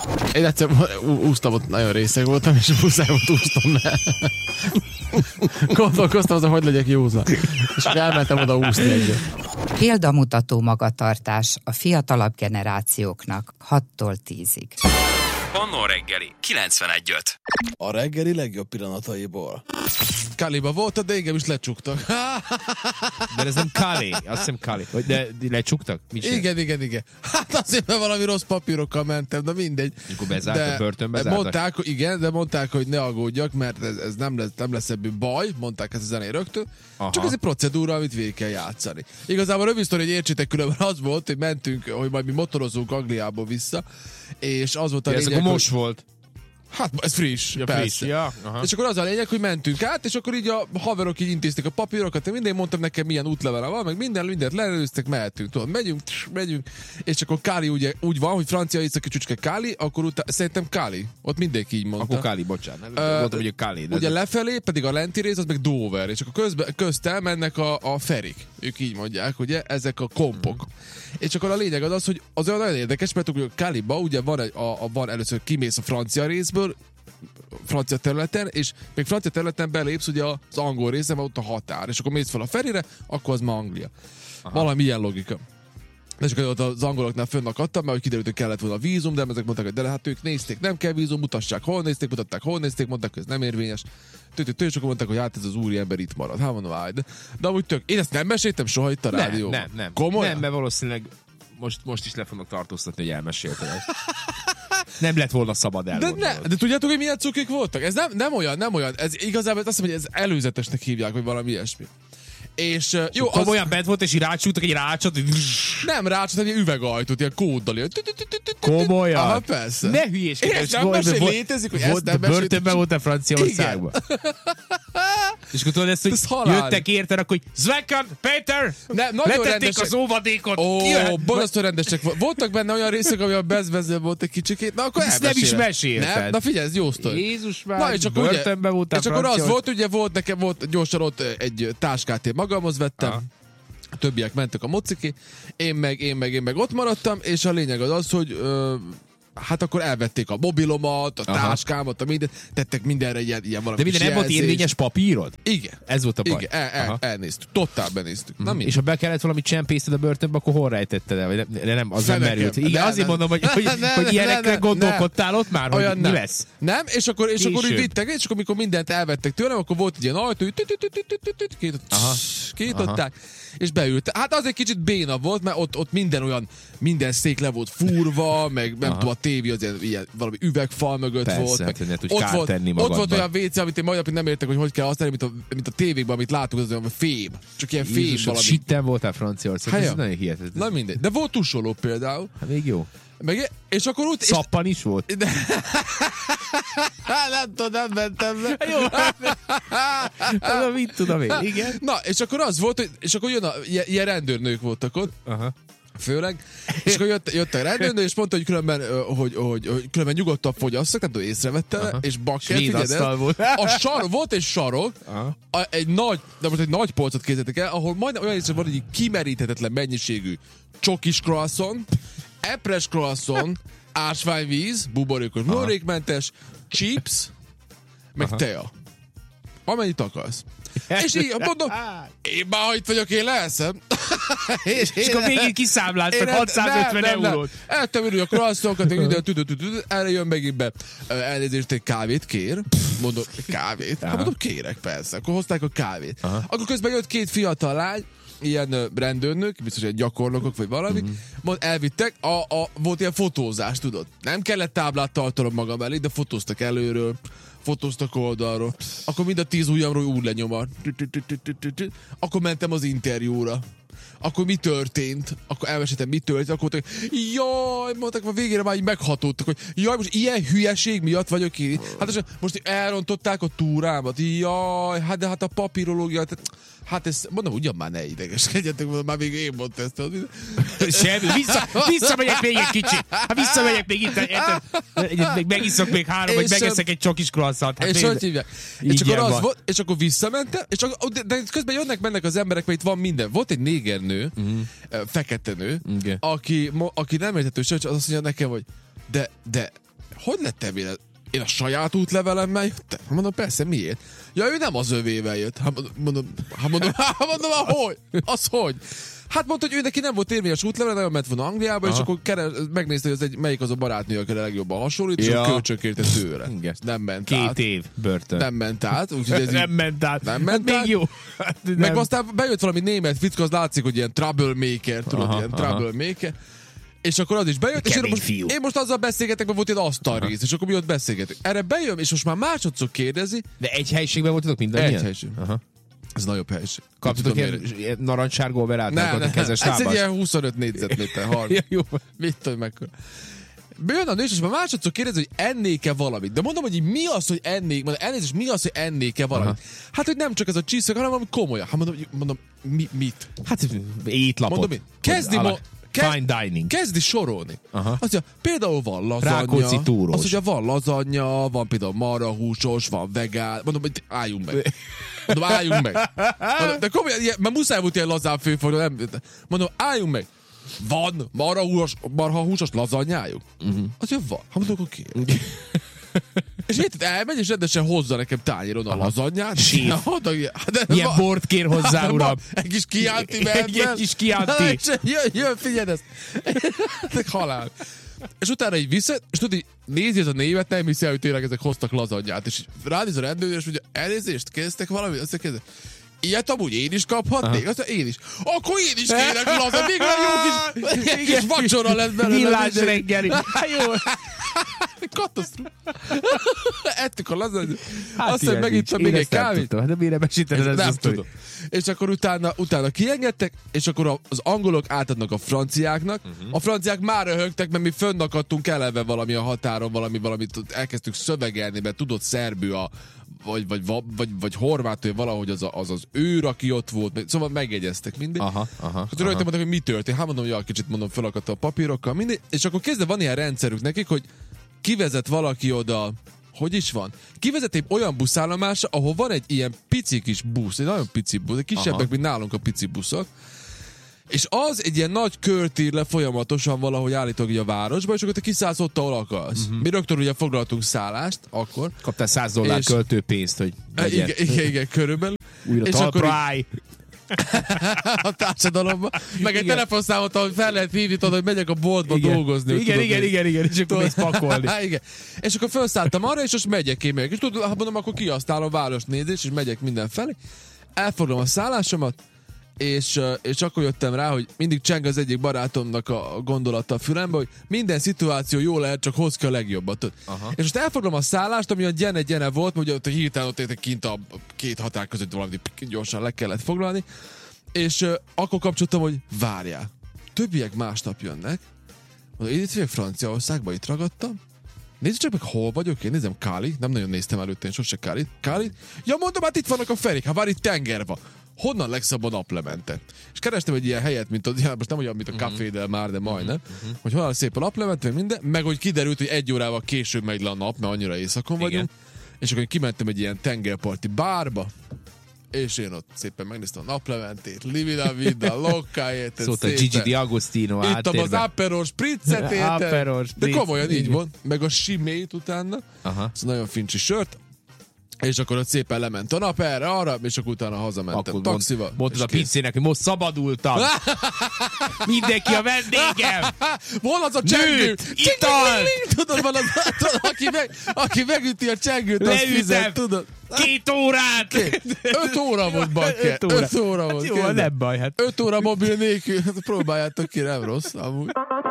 Én egyszer úsztam, ott nagyon részeg voltam, és muszáj volt úsztam, mert gondolkoztam azon, hogy legyek józan. És elmentem oda úszni egyet. Példamutató magatartás a fiatalabb generációknak 6-tól 10-ig. Annó reggeli, 91.5. A reggeli legjobb pillanataiból. Kaliba voltad, de engem is lecsuktak. De ez nem Kali, azt hiszem Kali. De lecsuktak? Igen. Hát azért, mert valami rossz papírokkal mentem, de mindegy. Mikor bezárt, a börtönbe zártak? Mondták, hogy ne aggódjak, mert ez nem lesz ebből baj, mondták ezt a zenei rögtön. Aha. Csak ez egy procedúra, amit végig kell játszani. Igazából rövid sztori, hogy értsétek, különben az volt, hogy mentünk, hogy majd mi motorozunk Angliából vissza, és az volt a lényeg, ez most volt. Hát ez friss, ja, persze. Friss, ja, és akkor az a lényeg, hogy mentünk át, és akkor így a haverok így intézték a papírokat, én minden mondtam nekem milyen útlevele van, meg mindent leelőztek, mehetünk, tudod, megyünk, és akkor Káli ugye úgy van, hogy francia északi csücske Káli, akkor szerintem Káli, ott mindenki így mondta. Akkor Káli, bocsánat, mondtam, hogy a Káli. Ugye lefelé pedig a lenti rész, az meg Dover, és akkor köztel mennek a ferik, ők így mondják, ugye, ezek a kompok. És akkor a lényeg az, hogy az olyan nagyon érdekes, mert a Káliba ugye van először kimész a francia részből, francia területen, és még francia területen belépsz ugye az angol részen, ott a határ, és akkor mész fel a ferire, akkor az ma Anglia. Aha. Valami ilyen logika. És akkor ott az angoloknál fönnakadtam, mert hogy kiderült, hogy kellett volna vízum, de ezek mondták, hogy de hát ők nézték, nem kell vízum, mutassák, hol nézték, mondták, hogy ez nem érvényes. És akkor mondták, hogy hát ez az úriember itt marad. Hát mondom, de amúgy én ezt nem meséltem soha itt a rádióban. Nem. Komolyan? Nem, mert valószínűleg most is le fognak tartóztatni, hogy elmesélted. Nem lett volna szabad elmondani. De tudjátok, hogy milyen cukik voltak? Ez nem olyan. Ez igazából azt mondom, hogy ez előzetesnek hívják, vagy valami ilyesmi. És jó, az olyan bent volt, és így rácsúgtak egy rácsot. Nem rácsot, hanem egy üvegajtót, ilyen kóddal. Komolyan? Aha, persze. Ne hülyéskedj. És nem mesél, létezik, hogy ezt nem mesél. Börtönben volt a Franciaországban. És akkor tudod ezt, hogy jöttek érted, akkor hogy Zwekan, Péter, letették az óvadékot. Borzasztó rendesek. Voltak benne olyan részek, ami a bezvező volt egy kicsikét. Na, akkor ezt nem is mesélted. Na figyelj, ez jó sztori. Jézus már, börtönben volt a és akkor az volt, ugye nekem volt gyorsan ott egy táskát, én magamhoz vettem. A többiek mentek a mociké, én meg ott maradtam, és a lényeg az, hogy hát akkor elvették a mobilomat, a táskámat, a mindent, tettek mindenre ilyen valami. De minden nem volt érvényes papírod? Igen. Ez volt a baj. Igen, elnéztük. Totál benéztük. Na, és ha be kellett valamit csempészted a börtönbe, akkor hol rejtetted el? Vagy nem, az nem merült. Igen, azért mondom, hogy ilyenekre gondolkodtál ott már, hogy mi lesz. Nem, és akkor úgy vittek, és akkor mikor mindent elvettek tőlem, akkor volt egy ilyen ajtó, kinyitották, és beült. Hát az egy kicsit béna volt, mert ott minden szék le volt fúrva, meg nem tudom, a tévé az ilyen valami üvegfal mögött persze, volt. Persze, hát tudj kár tenni magadban. Ott volt olyan WC, amit én mai napig nem értek, hogy kell használni, mint a tévékben, amit látunk, az olyan fém. Csak ilyen fém Jézus, valami. Sitten voltál Franciaország, ez nagyon hihetetlen. Na mindegy. De volt tusoló például. Hát még jó. És akkor úgy... Szappan is volt? Nem tudom, nem mentem be. Jó. Mit tudom én, igen. Na, és akkor az volt, hogy, és akkor ilyen rendőrnők voltak ott. Aha. Főleg. És akkor jött a rendőrnő, és mondta, hogy különben nyugodtan fogyasszak, nem tudom, észrevette, és bakker, figyeld el. Volt egy sarok, egy nagy polcot képzeljétek el, ahol majdnem olyan észre van, hogy kimeríthetetlen mennyiségű csokis croissant, epres croissant, ásványvíz, buborékos, buborékmentes, chips, meg tea. Amennyit akarsz. És így mondom, én már itt vagyok, én leeszem. És akkor végig kiszámláltak 650 eurót. Eltem ürül a croissantokat, erre jön megint be. Elnézést, egy kávét kér. Mondom, kávét? Hát mondom, kérek persze. Akkor hozták a kávét. Aha. Akkor közben jött két fiatal lány, ilyen rendőrnök, biztos egy gyakornokok, vagy valami, elvittek, volt ilyen fotózás, tudod. Nem kellett táblát tartanom magam elé, de fotóztak előről, fotóztak oldalról. Akkor mind a 10 ujjamról úgy lenyomar. Akkor mentem az interjúra. Akkor mi történt? Akkor elmeséltem, mi történt? Akkor mondták, jaj, mondták, a végére már így meghatódtak, hogy jaj, most ilyen hülyeség miatt vagyok én. Hát most elrontották a túrámat. Jaj, hát a papírológia, hát ezt, mondom, ugyan már ne idegeskedjetek, mondom, már még én mondtam ezt. Semmi, visszamegyek még egy kicsit. Hát visszamegyek még itt, még megiszok még 3, vagy megeszek egy csokis croissant. Hát és hogy hívják? És akkor visszamentem, de közben mennek az emberek, mert itt van minden. Volt egy négernő, fekete nő, aki nem érthető se, az azt mondja nekem, hogy de hogy lettem én a saját útlevelemmel jöttem? Mondom, persze, miért? Ja, ő nem az övével jött. Mondom, hogy? Az hogy? Hát mondta, hogy ő neki nem volt érvényes útlevel, nagyon ment volna Angliába, és akkor megnézte, hogy melyik az a barátnő, akire legjobban hasonlít, és akkor kölcsönkérte tőle. Nem ment 2 át. 2 év börtön. Nem ment át. Ez nem ment át. Nem ment át. Még jó. Meg aztán bejött valami német fickó, az látszik, hogy ilyen troublemaker, tudod, ilyen troublemaker. És akkor az is bejött, és én most azzal beszélgetek, mert volt egy asztalrész, és akkor mi ott beszélgetünk. Erre bejön, és most már másodszor kérdezi. De egy helyiségben voltatok mindannyian? Egy helység. Ez nagyobb helység. Kaptatok ilyen narancssárga overáltal a kezes lábas? Ez egy ilyen 25 négyzetméter, 30. Jó. Mit tudom mekkora. Bejön a nő, és már másodszor kérdezi, hogy ennék-e valamit. De mondom, hogy mi az, hogy ennék? Mondom, elnézést, mi az, hogy ennék-e valamit? Hát, hogy nem csak ez a csiszak, hanem valami komolyan. Hát mondom, mit? Hát étlapot. Mondom, fine dining. Kezdi sorolni. Azt mondja, például van lazanya. Rákóczi túrós. Azt mondja, van lazanya, van például marhahúsos, van vegán. Mondom, hogy álljunk meg. Mondom, de komolyan, mert muszáj volt ilyen lazán főforduló. Mondom, álljunk meg. Van marhahúsos lazanyájuk? Azt mondja, van. Hát mondom, oké. És érted, elmegy, és rendesen hozza nekem tányéron a lazanyát. Milyen bort kér hozzá, uram. Egy kis kiánti ment. Egy kis kiánti. Jön, figyeld ezt. Halál. És utána így vissza, és tudod, így nézi ez a névet, nem hiszi el, hogy tényleg ezek hoztak lazanyát. És ránéz a rendőr, és mondja, elnézést, kezdtek valamit? Azt mondja, ilyet amúgy én is kaphatnék? Azt mondja, én is. Akkor én is kérek lazanyát. Még olyan jó kis vacsora lesz belőle. Villás reggeli. Jó. Katasztrófa. Ettük a lazanyát. Aztán megittem még egy kávét. De mire besítened ezt? Nem tudom. És akkor utána kiengedtek, és akkor az angolok átadnak a franciáknak. A franciák már röhögtek, mert mi fönnakadtunk eleve valami a határon, valamit elkezdtük szövegelni, mert tudod, szerbű vagy horvát, vagy valahogy az őr, aki ott volt. Szóval megjegyeztek mindig. Hát rögtön mondták, hogy mi történt. Hát mondom, hogy kicsit felakadta a papírokkal, mindig. És akkor kezdve van ilyen rendszerük nekik, hogy kivezet valaki oda, hogy is van? Kivezet egy olyan buszállomásra, ahol van egy ilyen pici kis busz, egy nagyon pici busz, egy kisebbek, mint nálunk a pici buszok, és az egy ilyen nagy kört ír le folyamatosan valahogy állítólag a városba, és akkor te kiszállsz ott, ahol akarsz. Mi rögtön ugye foglaltunk szállást, akkor. Kaptál $100 költőpénzt, hogy igen, körülbelül. Újra talpra állj! A társadalomban. Meg egy telefonszámot, ahol fel lehet hívni, hogy megyek a boltba dolgozni. Igen, és akkor mész pakolni. Igen. És akkor felszálltam arra, és most megyek én meg. És tudod, mondom, akkor kihasználom a városnézés, és megyek mindenfelé. Elfoglalom a szállásomat, és akkor jöttem rá, hogy mindig cseng az egyik barátomnak a gondolata a fülembe, hogy minden szituáció jó lehet, csak hoz ki a legjobbat. És most elfoglalom a szállást, ami a gyene volt, hogy ott hirtelen ott értek kint a két határ között valami gyorsan le kellett foglalni, és akkor kapcsoltam, hogy várjál. Többiek másnap jönnek, mondom, én itt vagyok Franciaországban, itt ragadtam, nézd csak meg, hol vagyok, én nézem Káli, nem nagyon néztem előtte, én sose Káli. Ja, mondom, hát itt vannak a ferik, hát már itt tenger van. Honnan legszebb a naplemente? És kerestem egy ilyen helyet, mint most nem olyan, mint a Café del Mar, de majdnem, hogy honnan szép a naplemente, minden, meg hogy kiderült, hogy 1 órával később megy le a nap, mert annyira éjszakon vagyunk, és akkor kimentem egy ilyen tengerparti bárba, és én ott szépen megnéztem a naplementét, Livida Vida, Lokkájét, szóval a Gigi D'Agostino ittam az Aperol Spritzet, de komolyan így van, meg a simét utána, szóval nagyon fincsi sört, és akkor ott szépen lement a nap erre, arra, és akkor utána hazamentem taxival. Mondtad a pincének, hogy most szabadultam. Mindenki a vendégem. Hol az a csengő? Ital! Tudod, van az, aki megüti a csengőt, az fizet, tudod? 2 órát! 5 óra volt, bakker. 5 óra volt. Jó, nem baj. 5 óra mobil nélkül, próbáljátok ki, nem rossz amúgy.